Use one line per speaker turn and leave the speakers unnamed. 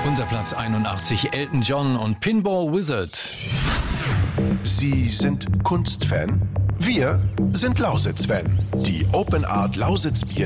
Unser Platz 81, Elton John und Pinball Wizard.
Sie sind Kunstfan? Wir sind Lausitz-Fan. Die Open Art Lausitz Bier